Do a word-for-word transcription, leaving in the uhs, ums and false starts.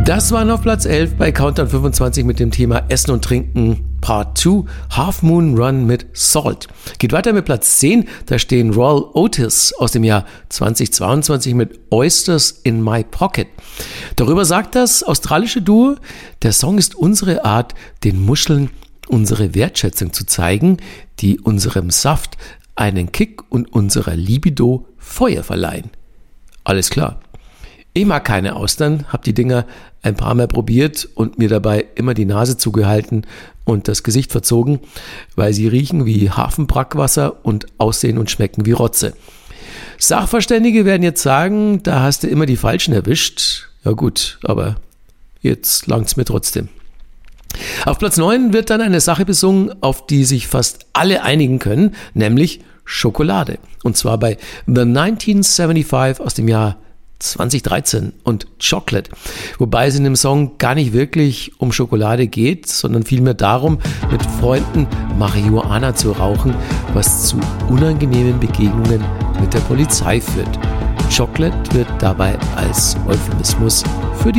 Das waren auf Platz elf bei Countdown fünfundzwanzig mit dem Thema Essen und Trinken Part zwei, Half Moon Run mit Salt. Geht weiter mit Platz zehn, da stehen Royal Otis aus dem Jahr zweitausendzweiundzwanzig mit Oysters in My Pocket. Darüber sagt das australische Duo, der Song ist unsere Art, den Muscheln unsere Wertschätzung zu zeigen, die unserem Saft einen Kick und unserer Libido Feuer verleihen. Alles klar. Ich mag keine Austern, habe die Dinger ein paar Mal probiert und mir dabei immer die Nase zugehalten und das Gesicht verzogen, weil sie riechen wie Hafenbrackwasser und aussehen und schmecken wie Rotze. Sachverständige werden jetzt sagen, da hast du immer die Falschen erwischt. Ja gut, aber jetzt langt's mir trotzdem. Auf Platz neun wird dann eine Sache besungen, auf die sich fast alle einigen können, nämlich Schokolade. Und zwar bei The neunzehnhundertfünfundsiebzig aus dem Jahr zweitausenddreizehn und Chocolate, wobei es in dem Song gar nicht wirklich um Schokolade geht, sondern vielmehr darum, mit Freunden Marihuana zu rauchen, was zu unangenehmen Begegnungen mit der Polizei führt. Chocolate wird dabei als Euphemismus für die